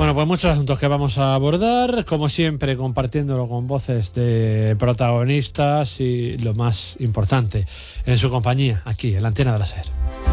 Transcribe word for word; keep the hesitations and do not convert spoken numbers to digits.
Bueno, pues muchos asuntos que vamos a abordar, como siempre compartiéndolo con voces de protagonistas y lo más importante, en su compañía, aquí en la Antena de la SER.